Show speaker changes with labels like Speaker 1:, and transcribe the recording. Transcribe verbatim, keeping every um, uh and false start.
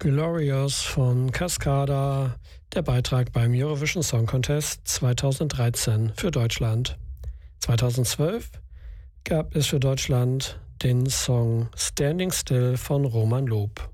Speaker 1: Glorious von Cascada, der Beitrag beim Eurovision Song Contest zweitausenddreizehn für Deutschland. zweitausendzwölf gab es für Deutschland den Song Standing Still von Roman Lob.